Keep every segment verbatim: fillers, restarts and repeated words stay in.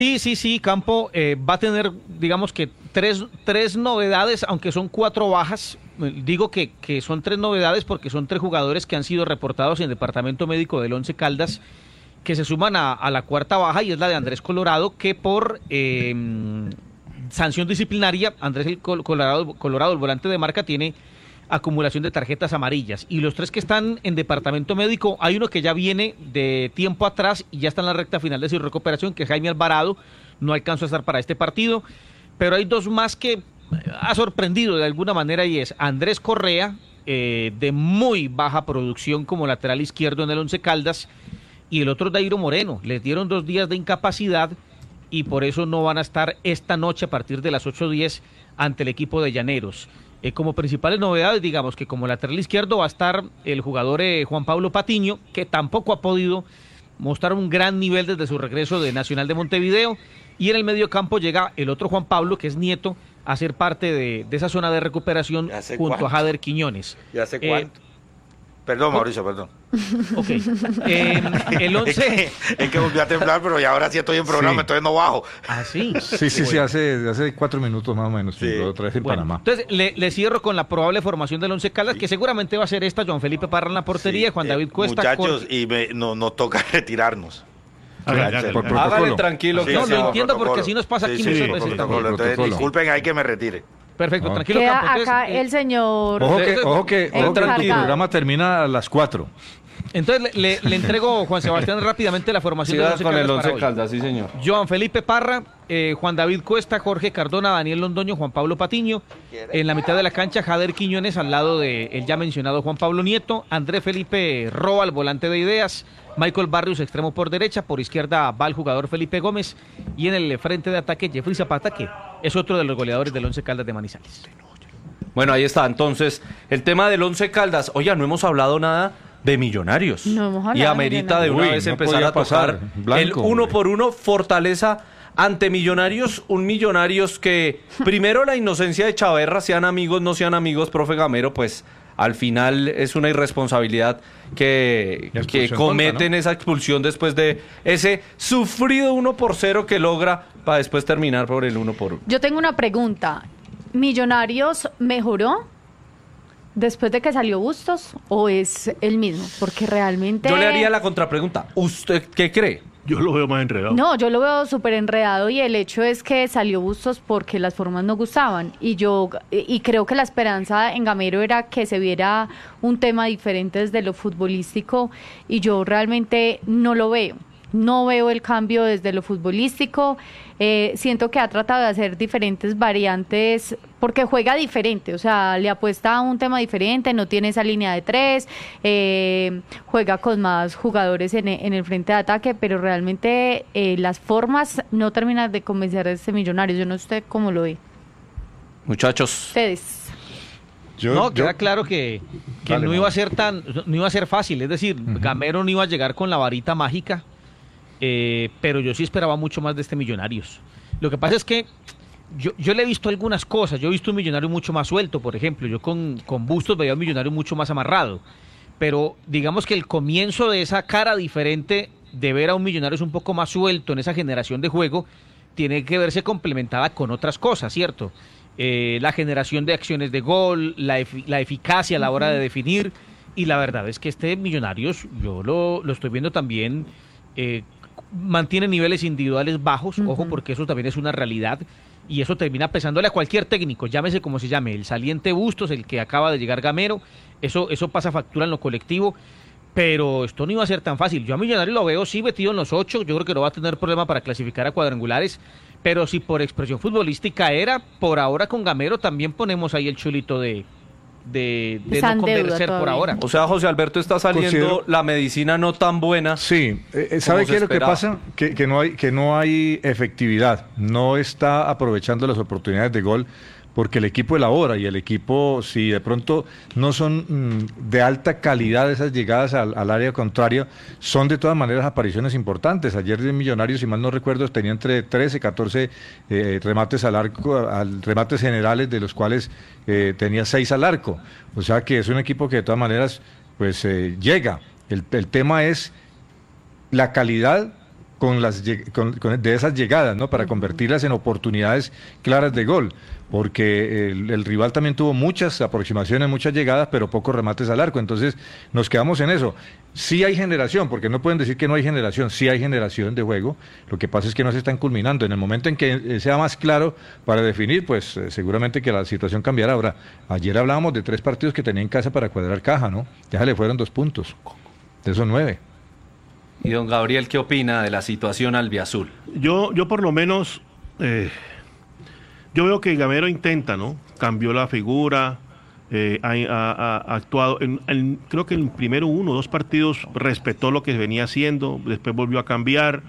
Sí, sí, sí, Campo eh, va a tener, digamos que tres, tres novedades, aunque son cuatro bajas. Digo que, que son tres novedades porque son tres jugadores que han sido reportados en el departamento médico del Once Caldas, que se suman a, a la cuarta baja, y es la de Andrés Colorado, que por eh, sanción disciplinaria, Andrés el Colorado, Colorado, el volante de marca, tiene acumulación de tarjetas amarillas. Y los tres que están en departamento médico, hay uno que ya viene de tiempo atrás y ya está en la recta final de su recuperación, que es Jaime Alvarado, no alcanzó a estar para este partido, pero hay dos más que ha sorprendido de alguna manera, y es Andrés Correa, eh, de muy baja producción como lateral izquierdo en el Once Caldas, y el otro es Dairo Moreno. Les dieron dos días de incapacidad y por eso no van a estar esta noche a partir de las ocho diez ante el equipo de Llaneros. Eh, como principales novedades, digamos que como lateral izquierdo va a estar el jugador eh, Juan Pablo Patiño, que tampoco ha podido mostrar un gran nivel desde su regreso de Nacional de Montevideo, y en el medio campo llega el otro Juan Pablo, que es Nieto, a ser parte de, de esa zona de recuperación junto cuánto? a Jader Quiñones. ¿Ya hace Eh, cuánto? Perdón, Mauricio, perdón. Ok. Eh, el once... Es que, es que volví a temblar, pero ya ahora sí estoy en programa, Sí. entonces no bajo. Ah, sí. Sí, sí, sí, hace, hace cuatro minutos más o menos, Sí. sí. Otra vez en Bueno, Panamá. entonces le, le cierro con la probable formación del Once Caldas, que seguramente va a ser esta: Joan Felipe Parra en la portería, Sí, Juan eh, David Cuesta. Muchachos, Cor- y me, no, nos toca retirarnos. Hágale, Por hágale. protocolo. Hágale tranquilo. Sí, que No, sí, lo sea- por entiendo, porque protocolo. así nos pasa aquí Sí, muchas sí, veces por también. protocolo. Entonces, Protocolo. disculpen, hay que me retire. Perfecto, No. tranquilo, Queda Campo. Entonces, acá eh, el señor. Ojo que, ojo que, ojo que el encargado. programa termina a las cuatro. entonces le, le- le entrego, Juan Sebastián, rápidamente la formación del Siga Once con el Caldas para Once hoy. Caldas, sí señor. Joan Felipe Parra, eh, Juan David Cuesta, Jorge Cardona, Daniel Londoño, Juan Pablo Patiño. En la mitad de la cancha, Jader Quiñones al lado de el ya mencionado Juan Pablo Nieto. Andrés Felipe Roa, el volante de ideas. Michael Barrios, extremo por derecha. Por izquierda va el jugador Felipe Gómez. Y en el frente de ataque, Jeffrey Zapata, que es otro de los goleadores del Once Caldas de Manizales. Bueno, ahí está. Entonces, el tema del Once Caldas. Oye, no hemos hablado nada de Millonarios. No hemos hablado y de amerita de una Uy, vez no empezar podía a tocar pasar. Blanco, el uno hombre. por uno, fortaleza ante Millonarios. Un Millonarios que, primero, la inocencia de Chaverra, sean amigos, no sean amigos, profe Gamero, pues al final es una irresponsabilidad que, Y expulsión que tonta, cometen ¿no? esa expulsión después de ese sufrido uno por cero que logra para después terminar por el uno por uno. Yo tengo una pregunta. ¿Millonarios mejoró después de que salió Bustos o es el mismo? Porque realmente... Yo le haría la contrapregunta. ¿Usted qué cree? Yo lo veo más enredado. No, yo lo veo súper enredado, y el hecho es que salió Bustos porque las formas no gustaban, y yo y creo que la esperanza en Gamero era que se viera un tema diferente desde lo futbolístico, y yo realmente no lo veo. No veo el cambio desde lo futbolístico. Eh, siento que ha tratado de hacer diferentes variantes porque juega diferente, o sea, le apuesta a un tema diferente, no tiene esa línea de tres, eh, juega con más jugadores en, e- en el frente de ataque, pero realmente eh, las formas no terminan de convencer a este Millonarios. Yo no sé cómo lo ve. Muchachos. Ustedes. Yo, no, yo- queda claro que, que Dale, no iba a Mauro. ser tan, no iba a ser fácil, es decir, Gamero no iba a llegar con la varita mágica, eh, pero yo sí esperaba mucho más de este Millonarios. Lo que pasa es que yo, yo le he visto algunas cosas, yo he visto un Millonario mucho más suelto, por ejemplo, yo con, con Bustos veía un Millonario mucho más amarrado, pero digamos que el comienzo de esa cara diferente de ver a un Millonarios un poco más suelto en esa generación de juego tiene que verse complementada con otras cosas, ¿cierto? Eh, la generación de acciones de gol, la, efi- la eficacia a la hora de definir, y la verdad es que este Millonarios, yo lo, lo estoy viendo también, eh, mantiene niveles individuales bajos, Ujú. ojo, porque eso también es una realidad, y eso termina pesándole a cualquier técnico, llámese como se llame, el saliente Bustos, el que acaba de llegar Gamero, eso, eso pasa factura en lo colectivo, pero esto no iba a ser tan fácil. Yo a Millonarios lo veo sí metido en los ocho, yo creo que no va a tener problema para clasificar a cuadrangulares, pero si por expresión futbolística era, por ahora con Gamero también ponemos ahí el chulito de, de, de Está no en deuda convencer por todavía. ahora. O sea, José Alberto está saliendo Considero- la medicina no tan buena. Sí, eh, eh, ¿sabe Como qué se es lo que esperaba. pasa? Que, que no hay, que no hay efectividad, no está aprovechando las oportunidades de gol porque el equipo elabora y el equipo, si de pronto no son mm, de alta calidad esas llegadas al, al área contraria, son de todas maneras apariciones importantes. Ayer de Millonarios, si mal no recuerdo, tenía entre trece, catorce eh, remates al arco, al, remates generales, de los cuales eh, tenía seis al arco. O sea que es un equipo que de todas maneras pues eh, llega. El, el tema es la calidad con las con, con, de esas llegadas, ¿no? Para convertirlas en oportunidades claras de gol, porque el, el rival también tuvo muchas aproximaciones, muchas llegadas, pero pocos remates al arco, entonces nos quedamos en eso. Sí hay generación, porque no pueden decir que no hay generación, sí hay generación de juego, lo que pasa es que no se están culminando. En el momento en que sea más claro para definir, pues eh, seguramente que la situación cambiará. Ahora, ayer hablábamos de tres partidos que tenía en casa para cuadrar caja, ¿no? Ya se le fueron dos puntos, de esos nueve. Y don Gabriel, ¿qué opina de la situación albiazul? Yo, yo por lo menos, eh, yo veo que Gamero intenta, ¿no? Cambió la figura, eh, ha, ha, ha actuado, en, en, creo que en el primero uno o dos partidos respetó lo que venía haciendo, después volvió a cambiar,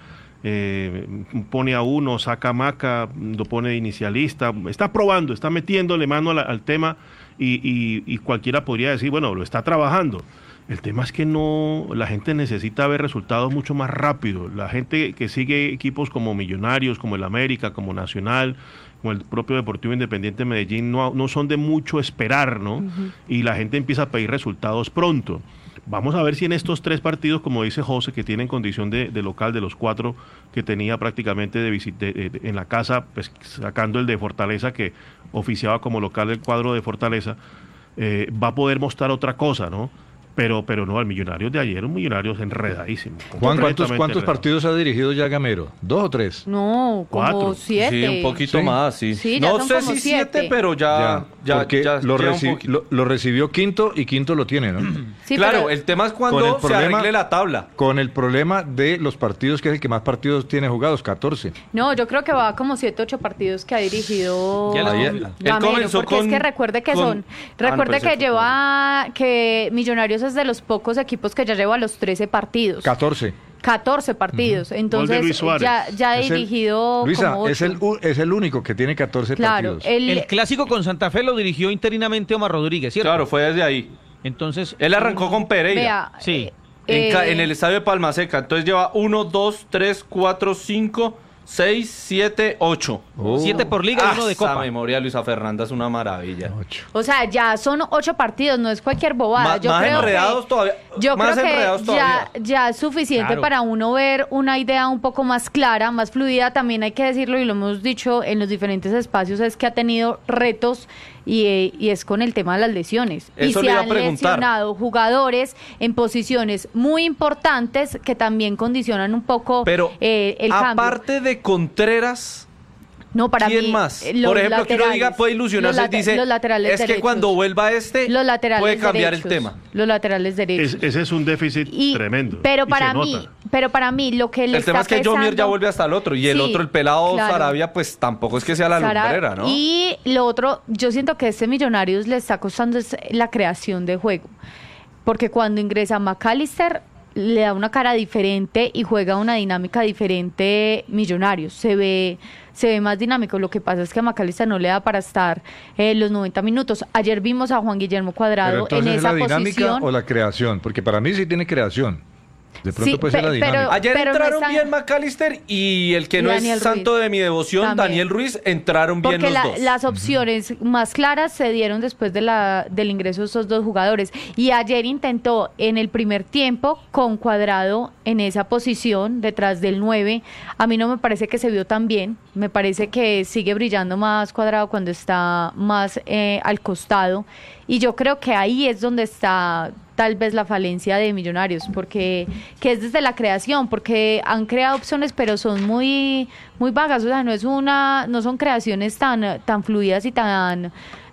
eh, pone a uno, saca a Maca, lo pone de inicialista, está probando, está metiéndole mano al, al tema y, y, y cualquiera podría decir, bueno, lo está trabajando. El tema es que no, la gente necesita ver resultados mucho más rápido. La gente que sigue equipos como Millonarios, como el América, como Nacional, como el propio Deportivo Independiente de Medellín, no, no son de mucho esperar, ¿no? Uh-huh. Y la gente empieza a pedir resultados pronto. Vamos a ver si en estos tres partidos, como dice José, que tienen condición de, de local, de los cuatro que tenía prácticamente de visit- de, de, de, en la casa, pues sacando el de Fortaleza, que oficiaba como local el cuadro de Fortaleza, eh, va a poder mostrar otra cosa, ¿no? Pero, pero no, al Millonarios de ayer, un Millonarios enredadísimo. Juan, ¿cuántos, cuántos partidos ha dirigido ya Gamero? ¿Dos o tres? No, como Cuatro. siete. Sí, un poquito ¿Sí? más, sí. Sí, no ya son sé como si siete. siete, pero ya, ya, ya, ya, lo, ya un reci- poquito. lo, lo recibió Quinto y Quinto lo tiene, ¿no? Sí, claro, pero- el tema es Con cuando el se problema- arregle la tabla. Con el problema de los partidos, que es el que más partidos tiene jugados, catorce. No, yo creo que va como siete, ocho partidos que ha dirigido Ya les Ayer- confirmo. Él Gamero, comenzó porque con- es que recuerde que con- son, Ah, no, recuerde pensé que que lleva, que Millonarios es de los pocos equipos que ya lleva los trece partidos. catorce. catorce partidos, Gol de entonces Luis Suárez. ya, ya ha Es el- dirigido Luisa, como ocho. es el, u- es el único que tiene catorce Claro, partidos. el, El clásico con Santa Fe lo dirigió interinamente Omar Rodríguez, ¿cierto? Claro, fue desde ahí. Entonces, Él arrancó con Pereira. vea, Sí. eh, En, ca- eh, en el estadio de Palma Seca. Entonces lleva uno, dos, tres, cuatro, cinco, seis, siete, ocho. Oh. siete por liga y uno de Esa copa. memoria de Luisa Fernanda es una maravilla. Ocho. O sea, ya son ocho partidos, no es cualquier bobada. Ma- yo más creo enredados que, todavía, Yo más creo enredados que todavía. ya, ya es suficiente Claro. para uno ver una idea un poco más clara, más fluida. También hay que decirlo y lo hemos dicho en los diferentes espacios, es que ha tenido retos y, eh, y es con el tema de las lesiones. Eso y le se iba a han preguntar. lesionado jugadores en posiciones muy importantes que también condicionan un poco Pero eh, el cambio. aparte de Contreras, No, para ¿quién mí, más? eh, los Por ejemplo, que uno laterales, diga, puede ilusionarse los y late- dice, los laterales es que derechos. cuando vuelva este, Los laterales puede cambiar derechos, el tema. Los laterales derechos. Es- ese es un déficit Y- tremendo. Pero y para se mí, nota. pero para mí lo que le El está tema es que Jomier ya pesando- vuelve hasta el otro y el Sí, otro, el pelado claro. Sarabia, pues tampoco es que sea la Sara- lumbrera, ¿no? Y lo otro, yo siento que a este Millonarios le está costando es la creación de juego. Porque cuando ingresa McAllister, le da una cara diferente y juega una dinámica diferente Millonarios. Se ve, se ve más dinámico. Lo que pasa es que a McAllister no le da para estar eh, los noventa minutos. Ayer vimos a Juan Guillermo Pero Cuadrado entonces, en ¿es esa la dinámica posición. o la creación? Porque para mí sí tiene creación. De pronto Sí, puede ser pe- la pero- dinámica. Ayer pero no entraron están- bien McAllister y el que Y no Daniel es santo Ruiz. de mi devoción, También. Daniel Ruiz, entraron bien Porque los la- dos. las opciones más claras se dieron después de la, del ingreso de estos dos jugadores. Y ayer intentó en el primer tiempo con Cuadrado en esa posición detrás del nueve. A mí no me parece que se vio tan bien. Me parece que sigue brillando más Cuadrado cuando está más eh, al costado. Y yo creo que ahí es donde está tal vez la falencia de Millonarios, porque que es desde la creación, porque han creado opciones pero son muy muy vagas, o sea, no es una no son creaciones tan tan fluidas y tan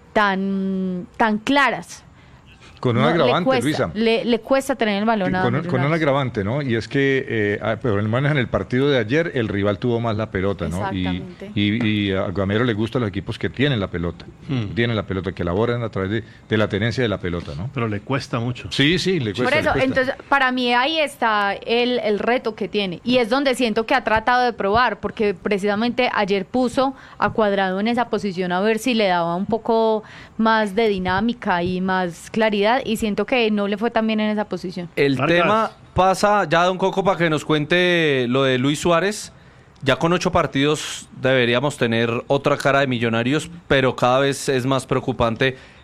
tan tan claras. Con un No, le agravante, cuesta, Luisa. Le, le cuesta tener el balón a Con, un- con un Millonarios. agravante, ¿no? Y es que, eh, ah, pero al menos en el partido de ayer, el rival tuvo más la pelota, ¿no? Y, Exactamente. y, y a Gamero le gustan los equipos que tienen la pelota, Hmm. tienen la pelota, que elaboran a través de, de la tenencia de la pelota, ¿no? Pero le cuesta mucho. Sí, sí, le cuesta. Por le eso, cuesta. entonces, para mí ahí está el, el reto que tiene. Y es donde siento que ha tratado de probar, porque precisamente ayer puso a Cuadrado en esa posición a ver si le daba un poco más de dinámica y más claridad, y siento que no le fue tan bien en esa posición. El Vargas. tema pasa ya, don Coco, para que nos cuente lo de Luis Suárez. Ya con ocho partidos deberíamos tener otra cara de Millonarios, pero cada vez es más preocupante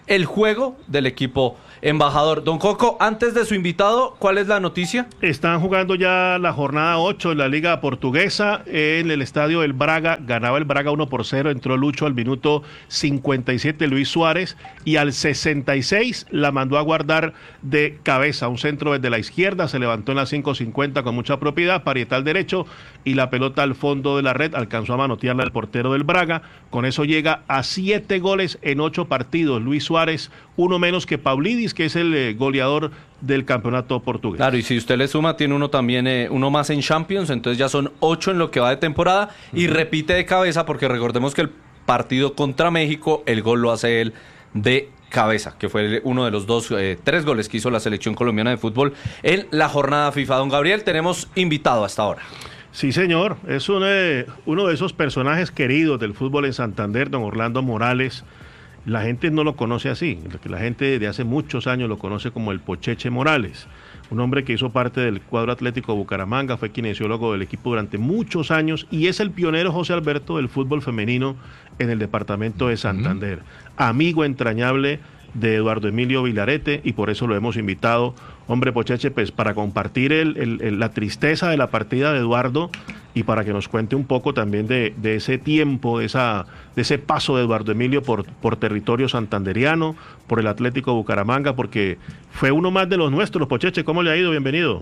el juego del equipo embajador. Don Coco, antes de su invitado, ¿cuál es la noticia? Están jugando ya la jornada ocho en la Liga Portuguesa en el estadio del Braga. Ganaba el Braga uno por cero, entró Lucho al minuto cincuenta y siete, Luis Suárez, y al sesenta y seis la mandó a guardar de cabeza. Un centro desde la izquierda, se levantó en la cinco cincuenta con mucha propiedad, parietal derecho, y la pelota al fondo de la red alcanzó a manotearla el portero del Braga. Con eso llega a siete goles en ocho partidos. Luis Suárez, uno menos que Paulidis, que es el eh, goleador del campeonato portugués. Claro, y si usted le suma, tiene uno también, eh, uno más en Champions, entonces ya son ocho en lo que va de temporada, uh-huh. y repite de cabeza, porque recordemos que el partido contra México, el gol lo hace él de cabeza, que fue uno de los dos, eh, tres goles que hizo la selección colombiana de fútbol en la jornada FIFA. Don Gabriel, tenemos invitado hasta ahora. Sí, señor, es un, eh, uno de esos personajes queridos del fútbol en Santander, don Orlando Morales. La gente no lo conoce así, la gente de hace muchos años lo conoce como el Pocheche Morales, un hombre que hizo parte del cuadro atlético de Bucaramanga, fue kinesiólogo del equipo durante muchos años y es el pionero, José Alberto, del fútbol femenino en el departamento de Santander. Uh-huh. Amigo entrañable de Eduardo Emilio Vilarete, y por eso lo hemos invitado. Hombre, Pocheche, pues para compartir el, el, el, la tristeza de la partida de Eduardo y para que nos cuente un poco también de, de ese tiempo, de, esa, de ese paso de Eduardo Emilio por, por territorio santanderiano, por el Atlético Bucaramanga, porque fue uno más de los nuestros. Pocheche, ¿cómo le ha ido? Bienvenido.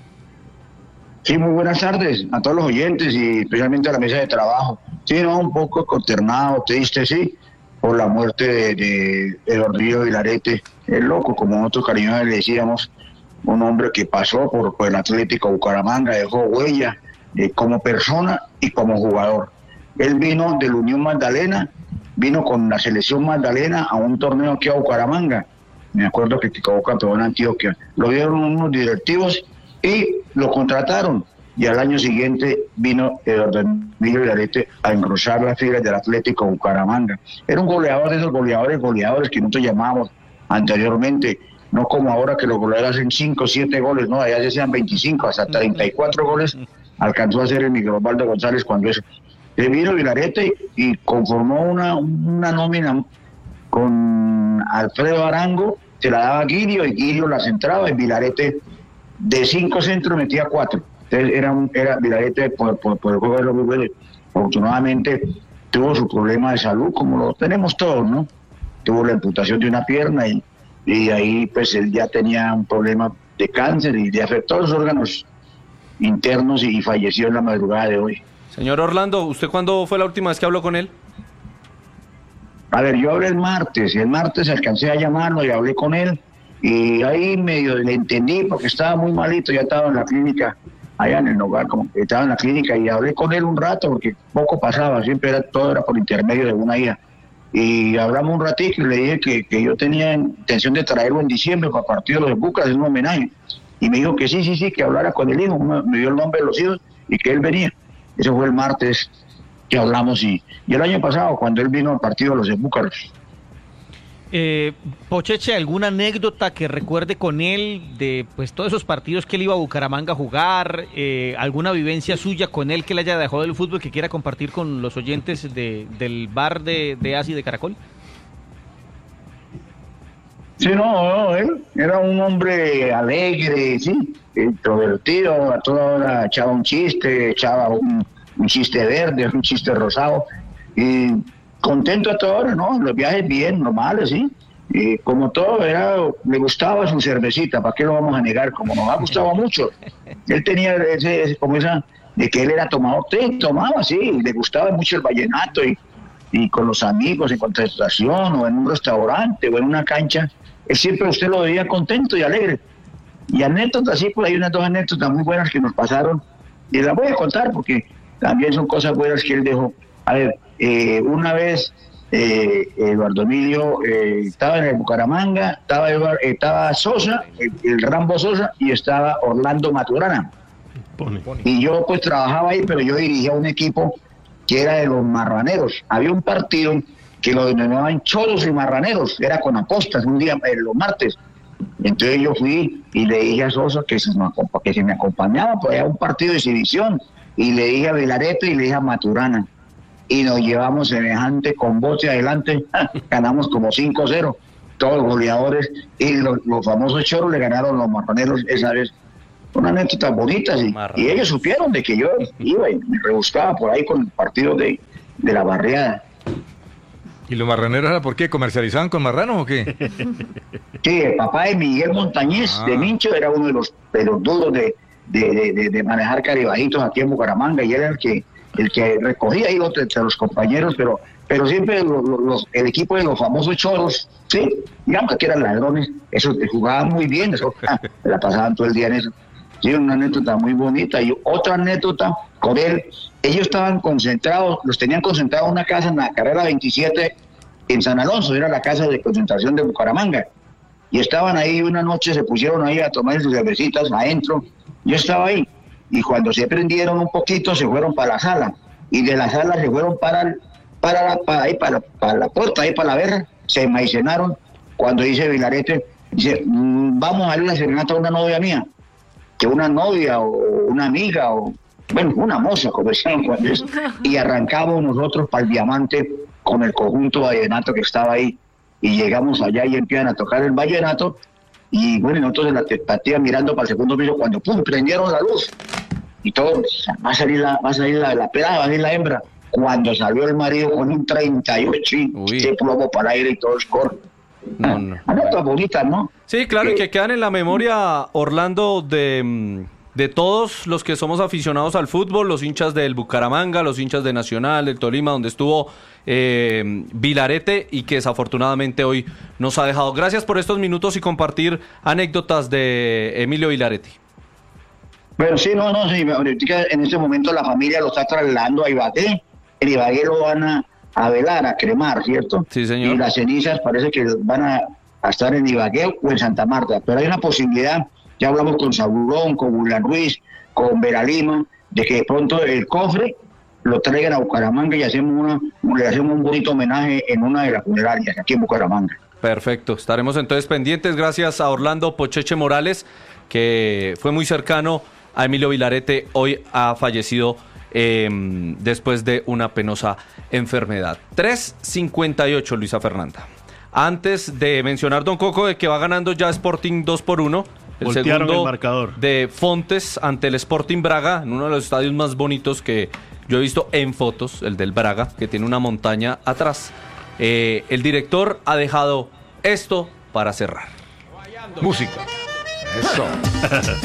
Sí, muy buenas tardes a todos los oyentes y especialmente a la mesa de trabajo. Sí, no, un poco consternado, triste, sí, por la muerte de, de Eduardo Emilio Vilarete, el loco, como nosotros cariñosamente le decíamos, un hombre que pasó por, por el Atlético Bucaramanga, dejó huella eh, como persona y como jugador. Él vino de la Unión Magdalena, vino con la selección Magdalena a un torneo aquí a Bucaramanga. Me acuerdo que quedó campeón en Antioquia. Lo vieron unos directivos y lo contrataron. Y al año siguiente vino Eduardo Emilio Vilarete a engrosar las filas del Atlético Bucaramanga. Era un goleador de esos goleadores, goleadores que nosotros llamábamos anteriormente, no como ahora que los goleadores hacen cinco, siete goles, no, allá se hacían veinticinco, hasta treinta y cuatro goles alcanzó a hacer el Miguel Osvaldo González cuando eso. Vino Vilarete y conformó una, una nómina con Alfredo Arango, se la daba a Guirio y Guirio la centraba y Vilarete de cinco centros metía cuatro. Entonces era, un, era Vilarete por, por, por el juego de los goles. Afortunadamente tuvo su problema de salud, como lo tenemos todos, ¿no? Tuvo la amputación de una pierna y, y ahí pues él ya tenía un problema de cáncer y le afectó los órganos internos y falleció en la madrugada de hoy. Señor Orlando, ¿usted cuándo fue la última vez que habló con él? A ver, yo hablé el martes, y el martes alcancé a llamarlo y hablé con él, y ahí medio le entendí porque estaba muy malito, ya estaba en la clínica, allá en el Nogal, como que estaba en la clínica, y hablé con él un rato porque poco pasaba, siempre era, todo era por intermedio de una hija. Y hablamos un ratito y le dije que, que yo tenía intención de traerlo en diciembre para el partido de los Bucas, es un homenaje. Y me dijo que sí, sí, sí, que hablara con el hijo, me, me dio el nombre de los hijos y que él venía. Eso fue el martes que hablamos y, y el año pasado cuando él vino al partido de los Búcaros. Eh, Pocheche, ¿alguna anécdota que recuerde con él de pues todos esos partidos que él iba a Bucaramanga a jugar? Eh, ¿Alguna vivencia suya con él que le haya dejado del fútbol que quiera compartir con los oyentes de, del bar de, de Asi de Caracol? Sí, no, no, él era un hombre alegre, sí, introvertido, a toda hora echaba un chiste, echaba un, un chiste verde, un chiste rosado, y contento a toda hora, ¿no? Los viajes bien, normales, sí. Y como todo, era, le gustaba su cervecita, ¿para qué lo vamos a negar? Como nos ha gustado mucho. Él tenía ese, ese, como esa, de que él era tomador, sí, tomaba, sí, le gustaba mucho el vallenato, y, y con los amigos en concentración, o en un restaurante, o en una cancha, él siempre usted lo veía contento y alegre. Y anécdotas, así, pues hay unas dos anécdotas muy buenas que nos pasaron, y las voy a contar porque también son cosas buenas que él dejó. A ver, eh, una vez eh, Eduardo Emilio eh, estaba en el Bucaramanga, estaba, Eduardo, eh, estaba Sosa, el, el Rambo Sosa, y estaba Orlando Maturana. Pone, pone. Y yo pues trabajaba ahí, pero yo dirigía un equipo que era de los marraneros. Había un partido que lo denominaban choros y marraneros, era con apostas, un día, eh, los martes. Entonces yo fui y le dije a Sosa que se me, que se me acompañaba, pues era un partido de exhibición, y le dije a Vilarete y le dije a Maturana, y nos llevamos semejante con bote adelante, ganamos como cinco cero, todos goleadores, y los, los famosos choros le ganaron a los marraneros esa vez. Una anécdota bonita, sí. Y ellos supieron de que yo iba y me rebuscaba por ahí con el partido de, de la barriada. ¿Y los marraneros era por qué? ¿Comercializaban con marranos o qué? Sí, el papá de Miguel Montañez, Ah. de Mincho, era uno de los, de los duros de, de, de, de, de manejar caribajitos aquí en Bucaramanga, y era el que el que recogía ahí los, entre los compañeros, pero pero siempre los, los, el equipo de los famosos choros, sí, digamos que eran ladrones, esos jugaban muy bien, eso, ah, la pasaban todo el día en eso. Sí, una anécdota muy bonita. Y otra anécdota con él, ellos estaban concentrados, los tenían concentrados en una casa en la carrera veintisiete en San Alonso, era la casa de concentración de Bucaramanga. Y estaban ahí una noche, se pusieron ahí a tomar sus cervecitas adentro. Yo estaba ahí. Y cuando se prendieron un poquito, se fueron para la sala. Y de la sala se fueron para, el, para, la, para, ahí, para, para la puerta, ahí para la verja. Se maicenaron. Cuando dice Vilarete, dice, mmm, vamos a ir a la serenata a una novia mía. Que una novia o una amiga o, bueno, una moza, como decían cuando es. Y arrancamos nosotros para el Diamante con el conjunto vallenato que estaba ahí. Y llegamos allá y empiezan a tocar el vallenato. Y bueno, nosotros en la expectativa mirando para el segundo piso, cuando pum, prendieron la luz. Y todo, va a salir la, va a salir la, la pelada, va a salir la hembra. Cuando salió el marido con un treinta y ocho, Uy. se plomo para el aire y todo es corto. No, no. Anécdotas bonitas, ¿no? Sí, claro, y Eh, que quedan en la memoria, Orlando, de, mm, de todos los que somos aficionados al fútbol, los hinchas del Bucaramanga, los hinchas de Nacional, del Tolima, donde estuvo eh, Vilarete y que desafortunadamente hoy nos ha dejado. Gracias por estos minutos y compartir anécdotas de Emilio Vilarete. Pero sí, no, no, sí, ahorita en este momento la familia lo está trasladando a Ibagué. En Ibagué lo van a, a velar, a cremar, ¿cierto? Sí, señor. Y las cenizas parece que van a, a estar en Ibagué o en Santa Marta. Pero hay una posibilidad, ya hablamos con Saburón, con Julián Ruiz, con Vera Lima, de que de pronto el cofre lo traigan a Bucaramanga y hacemos una, le hacemos un bonito homenaje en una de las funerarias aquí en Bucaramanga. Perfecto, estaremos entonces pendientes. Gracias a Orlando Pocheche Morales, que fue muy cercano a Emilio Vilarete, hoy ha fallecido eh, después de una penosa enfermedad. tres cincuenta y ocho, Luisa Fernanda. Antes de mencionar, don Coco, de que va ganando ya Sporting dos por uno. El Voltearon segundo el marcador. de Fontes ante el Sporting Braga, en uno de los estadios más bonitos que yo he visto en fotos, el del Braga, que tiene una montaña atrás. Eh, el director ha dejado esto para cerrar. Música. Eso.